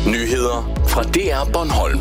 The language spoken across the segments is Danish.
Nyheder fra DR Bornholm.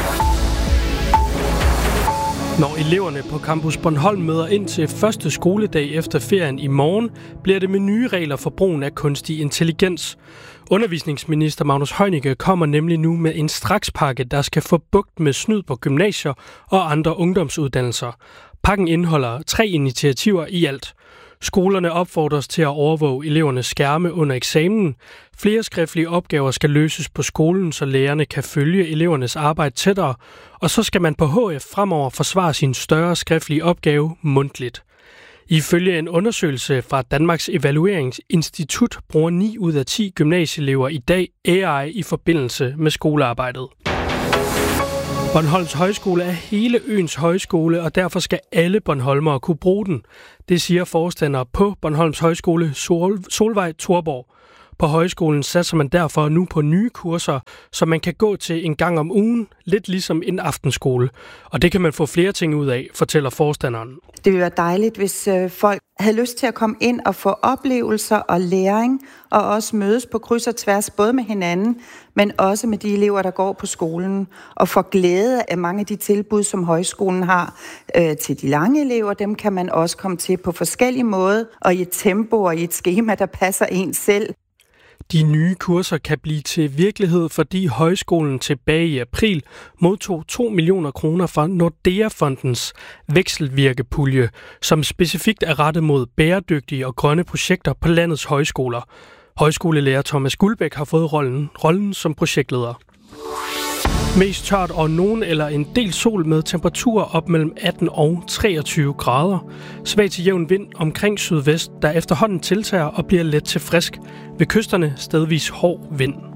Når eleverne på Campus Bornholm møder ind til første skoledag efter ferien i morgen, bliver det med nye regler for brugen af kunstig intelligens. Undervisningsminister Magnus Heunicke kommer nemlig nu med en strakspakke, der skal få bugt med snyd på gymnasier og andre ungdomsuddannelser. Pakken indeholder 3 initiativer i alt. Skolerne opfordres til at overvåge elevernes skærme under eksamen. Flere skriftlige opgaver skal løses på skolen, så lærerne kan følge elevernes arbejde tættere. Og så skal man på HF fremover forsvare sin større skriftlige opgave mundtligt. Ifølge en undersøgelse fra Danmarks Evalueringsinstitut bruger 9 ud af 10 gymnasieelever i dag AI i forbindelse med skolearbejdet. Bornholms Højskole er hele øens højskole, og derfor skal alle bornholmere kunne bruge den. Det siger forstander på Bornholms Højskole, Solvej Thorborg. På højskolen satser man derfor nu på nye kurser, som man kan gå til en gang om ugen, lidt ligesom en aftenskole. Og det kan man få flere ting ud af, fortæller forstanderen. Det ville være dejligt, hvis folk havde lyst til at komme ind og få oplevelser og læring, og også mødes på kryds og tværs, både med hinanden, men også med de elever, der går på skolen, og få glæde af mange af de tilbud, som højskolen har til de lange elever. Dem kan man også komme til på forskellige måder, og i et tempo og i et skema, der passer en selv. De nye kurser kan blive til virkelighed, fordi højskolen tilbage i april modtog 2 millioner kroner fra Nordea-fondens vekselvirkepulje, som specifikt er rettet mod bæredygtige og grønne projekter på landets højskoler. Højskolelærer Thomas Guldbæk har fået rollen som projektleder. Mest tørt og nogen eller en del sol med temperaturer op mellem 18 og 23 grader. Svag til jævn vind omkring sydvest, der efterhånden tiltager og bliver let til frisk. Ved kysterne stedvis hård vind.